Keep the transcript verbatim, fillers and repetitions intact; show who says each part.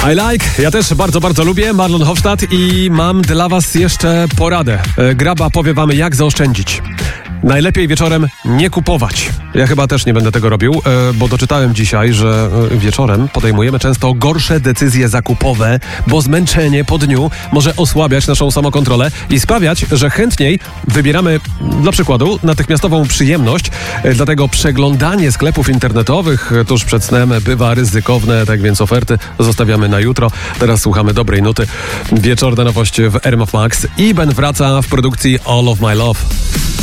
Speaker 1: I like, ja też bardzo, bardzo lubię Marlon Hofstadt i mam dla was jeszcze poradę. Graba powie wam, jak zaoszczędzić. Najlepiej wieczorem nie kupować. Ja chyba też nie będę tego robił, bo doczytałem dzisiaj, że wieczorem podejmujemy często gorsze decyzje zakupowe, bo zmęczenie po dniu może osłabiać naszą samokontrolę i sprawiać, że chętniej wybieramy, dla przykładu, natychmiastową przyjemność. Dlatego przeglądanie sklepów internetowych tuż przed snem bywa ryzykowne, tak więc oferty zostawiamy na jutro. Teraz słuchamy dobrej nuty. Wieczorna nowość w R M F Max i Ben wraca w produkcji All of My Love.